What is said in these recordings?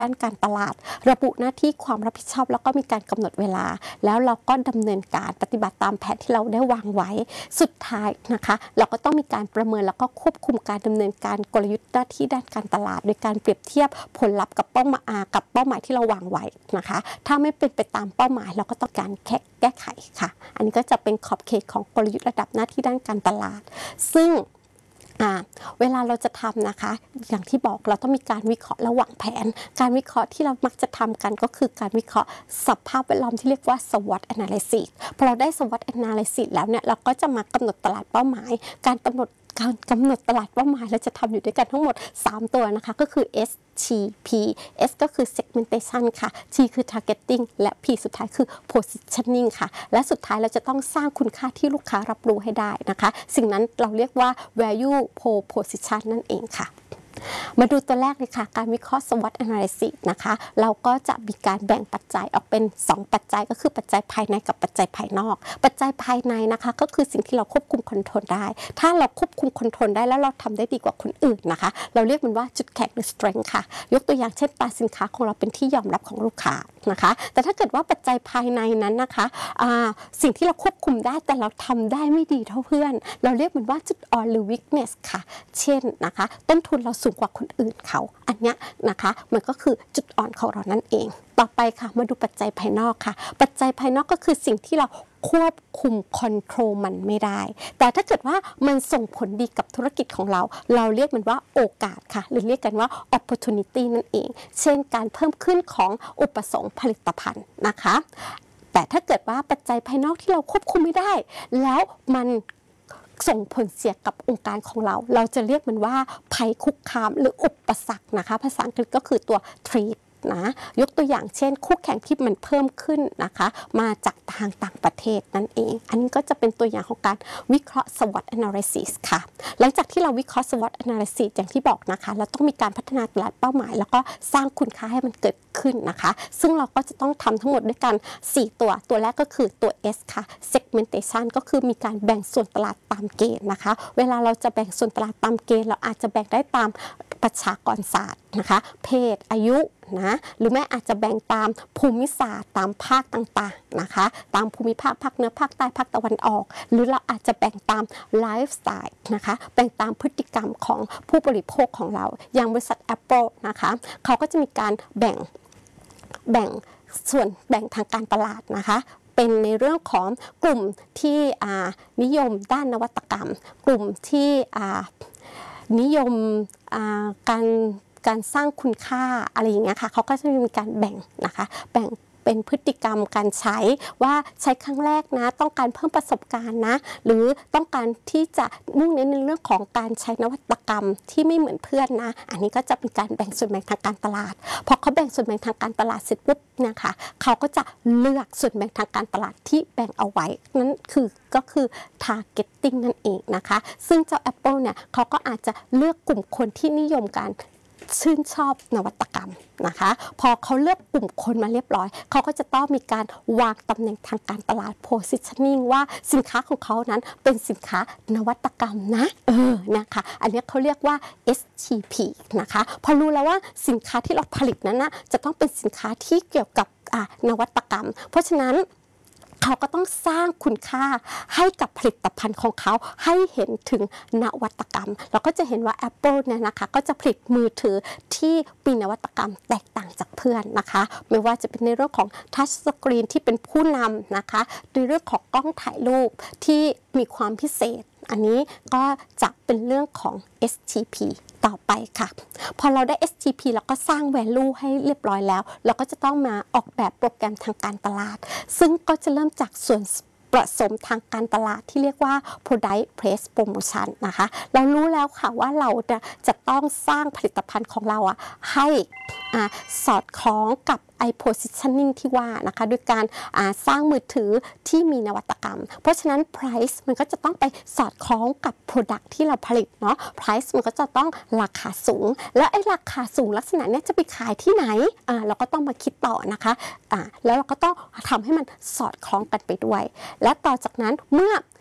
ด้านการตลาดระบุหน้าที่ความรับผิดชอบแล้วก็มีการกำหนดเวลาแล้วเราก็ดำเนินการปฏิบัติตามแผนที่เราได้วางไว้สุดท้ายนะคะเราก็ต้องมีการประเมินแล้วก็ควบคุมการดำเนินการกลยุทธ์หน้าที่ด้านการตลาดโดยการเปรียบเทียบผลลัพธ์กับเป้าหมายที่เราวางไว้นะคะถ้าไม่เป็นไปตามเป้าหมายเราก็ต้องการแก้ไขค่ะอันนี้ก็จะเป็นขอบเขตของกลยุทธ์ระดับหน้าที่ด้านการตลาดซึ่งเวลาเราจะทำนะคะอย่างที่บอกเราต้องมีการวิเคราะห์ระหว่างแผนการวิเคราะห์ที่เรามักจะทำกันก็คือการวิเคราะห์สภาพแวดล้อมที่เรียกว่า SWOT analysis พอเราได้ SWOT analysis แล้วเนี่ยเราก็จะมากำหนดตลาดเป้าหมายการกำหนดตลาดเป้าหมายเราจะทำอยู่ด้วยกันทั้งหมด3ตัวนะคะก็คือ STP S ก็คือ segmentation ค่ะ T คือ targeting และ P สุดท้ายคือ positioning ค่ะและสุดท้ายเราจะต้องสร้างคุณค่าที่ลูกค้ารับรู้ให้ได้นะคะสิ่งนั้นเราเรียกว่า value proposition นั่นเองค่ะมาดูตัวแรกเลยค่ะการวิเคราะห์ SWOT analysis นะคะเราก็จะมีการแบ่งปัจจัยออกเป็น2ปัจจัยก็คือปัจจัยภายในกับปัจจัยภายนอกปัจจัยภายในนะคะก็คือสิ่งที่เราควบคุมคอนโทรลได้ถ้าเราควบคุมคอนโทรลได้แล้วเราทำได้ดีกว่าคนอื่นนะคะเราเรียกมันว่าจุดแข็งหรือ strength ค่ะยกตัวอย่างเช่นตราสินค้าของเราเป็นที่ยอมรับของลูกค้านะคะแต่ถ้าเกิดว่าปัจจัยภายในนั้นนะคะสิ่งที่เราควบคุมได้แต่เราทำได้ไม่ดีเท่าเพื่อนเราเรียกมันว่าจุดอ่อนหรือ weakness ค่ะเช่นนะคะต้นทุนเราสูงกว่าคนอื่นเขาอันเนี้ยนะคะมันก็คือจุดอ่อนของเรานั่นเองต่อไปค่ะมาดูปัจจัยภายนอกค่ะปัจจัยภายนอกก็คือสิ่งที่เราควบคุมคอนโทรลมันไม่ได้แต่ถ้าเกิดว่ามันส่งผลดีกับธุรกิจของเราเราเรียกมันว่าโอกาสค่ะหรือเรียกกันว่า opportunity นั่นเองเช่นการเพิ่มขึ้นของอุปสงค์ผลิตภัณฑ์นะคะแต่ถ้าเกิดว่าปัจจัยภายนอกที่เราควบคุมไม่ได้แล้วมันส่งผลเสียกับองค์การของเราจะเรียกมันว่าภัยคุกคามหรืออุปสรรคนะคะภาษาอังกฤษก็คือตัว threat นะยกตัวอย่างเช่นคู่แข่งที่มันเพิ่มขึ้นนะคะมาจากทางต่างประเทศนั่นเองอันนี้ก็จะเป็นตัวอย่างของการวิเคราะห์ SWOT analysis ค่ะหลังจากที่เราวิเคราะห์ SWOT analysis อย่างที่บอกนะคะเราต้องมีการพัฒนาตลาดเป้าหมายแล้วก็สร้างคุณค่าให้มันเกิดขึ้นนะคะซึ่งเราก็จะต้องทำทั้งหมดด้วยกัน4ตัวแรกก็คือตัว S ค่ะ segmentation ก็คือมีการแบ่งส่วนตลาดตามเกณฑ์นะคะเวลาเราจะแบ่งส่วนตลาดตามเกณฑ์เราอาจจะแบ่งได้ตามประชากรศาสตร์นะคะเพศอายุนะหรือแม้อาจจะแบ่งตามภูมิศาสตร์ตามภาคต่างๆนะคะตามภูมิภาคภาคเหนือภาคใต้ภาคตะวันออกหรือเราอาจจะแบ่งตามไลฟ์สไตล์นะคะแบ่งตามพฤติกรรมของผู้บริโภคของเราอย่างบริษัท Apple นะคะเขาก็จะมีการแบ่งส่วนแบ่งทางการตลาดนะคะเป็นในเรื่องของกลุ่มที่นิยมด้านนวัตกรรมกลุ่มที่นิยมการสร้างคุณค่าอะไรอย่างเงี้ยค่ะเขาก็จะมีการแบ่งนะคะแบ่งเป็นพฤติกรรมการใช้ว่าใช้ครั้งแรกนะต้องการเพิ่มประสบการณ์นะหรือต้องการที่จะมุ่งเน้นในเรื่องของการใช้นวัตกรรมที่ไม่เหมือนเพื่อนนะอันนี้ก็จะเป็นการแบ่งส่วนแบ่งทางการตลาดพอเขาแบ่งส่วนแบ่งทางการตลาดเสร็จปุ๊บนะคะเขาก็จะเลือกส่วนแบ่งทางการตลาดที่แบ่งเอาไว้นั่นก็คือ targeting นั่นเองนะคะซึ่งเจ้า Apple เนี่ยเขาก็อาจจะเลือกกลุ่มคนที่นิยมการชื่นชอบนวัตกรรมนะคะพอเขาเลือกกลุ่มคนมาเรียบร้อยเขาก็จะต้องมีการวางตำแหน่งทางการตลาด positioning ว่าสินค้าของเขานั้นเป็นสินค้านวัตกรรมนะนะคะอันนี้เขาเรียกว่า STP นะคะพอรู้แล้วว่าสินค้าที่เราผลิตนั้นนะจะต้องเป็นสินค้าที่เกี่ยวกับนวัตกรรมเพราะฉะนั้นเขาก็ต้องสร้างคุณค่าให้กับผลิตภัณฑ์ของเขาให้เห็นถึงนวัตกรรมเราก็จะเห็นว่า Apple เนี่ยนะคะก็จะผลิตมือถือที่มีนวัตกรรมแตกต่างจากเพื่อนนะคะไม่ว่าจะเป็นในเรื่องของทัชสกรีนที่เป็นผู้นำนะคะในเรื่องของกล้องถ่ายรูปที่มีความพิเศษอันนี้ก็จะเป็นเรื่องของ STP ต่อไปค่ะพอเราได้ STP แล้วก็สร้าง value ให้เรียบร้อยแล้วเราก็จะต้องมาออกแบบโปรแกรมทางการตลาดซึ่งก็จะเริ่มจากส่วนผสมทางการตลาดที่เรียกว่า product price promotion นะคะเรารู้แล้วค่ะว่าเราจะต้องสร้างผลิตภัณฑ์ของเราให้สอดคล้องกับpositioning ที่ว่านะคะด้วยการสร้างมือถือที่มีนวัตกรรมเพราะฉะนั้น price มันก็จะต้องไปสอดคล้องกับ product ที่เราผลิตเนาะ price มันก็จะต้องราคาสูงแล้วไอ้ราคาสูงลักษณะนี้จะไปขายที่ไหนเราก็ต้องมาคิดต่อนะคะแล้วเราก็ต้องทำให้มันสอดคล้องกันไปด้วยและต่อจากนั้นเมื่อ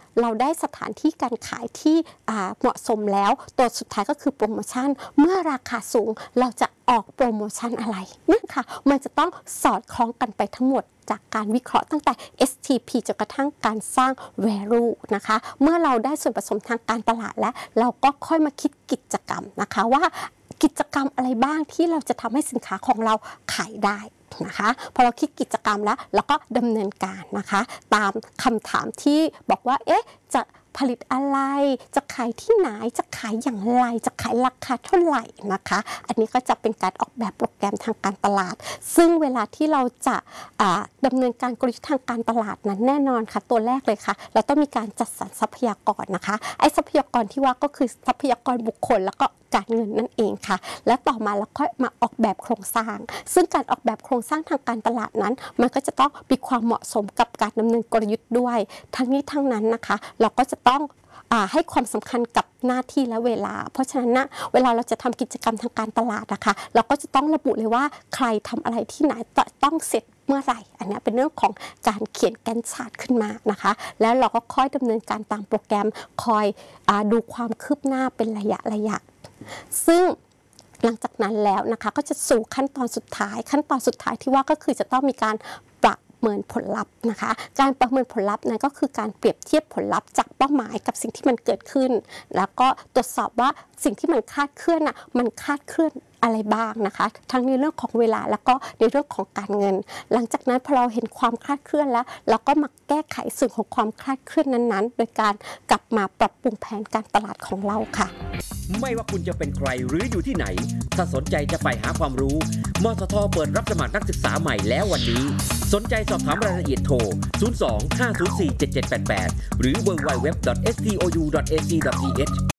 เราได้สถานที่การขายที่เหมาะสมแล้วตัวสุดท้ายก็คือโปรโมชั่นเมื่อราคาสูงเราจะออกโปรโมชั่นอะไรนั่นค่ะมันจะต้องสอดคล้องกันไปทั้งหมดจากการวิเคราะห์ตั้งแต่ STP จนกระทั่งการสร้าง value นะคะเมื่อเราได้ส่วนผสมทางการตลาดแล้วเราก็ค่อยมาคิดกิจกรรมนะคะว่ากิจกรรมอะไรบ้างที่เราจะทำให้สินค้าของเราขายได้นะคะพอเราคิดกิจกรรมแล้วเราก็ดำเนินการนะคะตามคำถามที่บอกว่าจะผลิตอะไรจะขายที่ไหนจะขายอย่างไรจะขายราคาเท่าไหร่นะคะอันนี้ก็จะเป็นการออกแบบโปรแกรมทางการตลาดซึ่งเวลาที่เราจะดำเนินการกลยุทธ์ทางการตลาดนั้นแน่นอนค่ะตัวแรกเลยค่ะเราต้องมีการจัดสรรทรัพยากรนะคะไอ้ทรัพยากรที่ว่าก็คือทรัพยากรบุคคลแล้วก็การเงินนั่นเองค่ะและต่อมาเราค่อยมาออกแบบโครงสร้างซึ่งการออกแบบโครงสร้างทางการตลาดนั้นมันก็จะต้องมีความเหมาะสมกับการดำเนินกลยุทธ์ด้วยทั้งนี้ทั้งนั้นนะคะเราก็จะต้องให้ความสำคัญกับหน้าที่และเวลาเพราะฉะนั้นนะเวลาเราจะทำกิจกรรมทางการตลาดนะคะเราก็จะต้องระบุเลยว่าใครทำอะไรที่ไหนต้องเสร็จเมื่อไหร่อันนี้เป็นเรื่องของการเขียนแกนชาร์ตขึ้นมานะคะแล้วเราก็ค่อยดำเนินการตามโปรแกรมคอยดูความคืบหน้าเป็นระยะซึ่งหลังจากนั้นแล้วนะคะก็จะสู่ขั้นตอนสุดท้ายที่ว่าก็คือจะต้องมีการประเมินผลลัพธ์นะคะการประเมินผลลัพธ์นั้นก็คือการเปรียบเทียบผลลัพธ์จากเป้าหมายกับสิ่งที่มันเกิดขึ้นแล้วก็ตรวจสอบว่าสิ่งที่มันคลาดเคลื่อนมันคลาดเคลื่อนอะไรบ้างนะคะทั้งในเรื่องของเวลาแล้วก็ในเรื่องของการเงินหลังจากนั้นพอเราเห็นความคลาดเคลื่อนแล้วเราก็มาแก้ไขส่วนของความคลาดเคลื่อนนั้นๆโดยการกลับมาปรับปรุงแผนการตลาดของเราค่ะไม่ว่าคุณจะเป็นใครหรืออยู่ที่ไหนถ้าสนใจจะไปหาความรู้มสทเปิดรับสมัครนักศึกษาใหม่แล้ววันนี้สนใจสอบถามรายละเอียดโทร 02-504-7788 หรือ www.stou.ac.th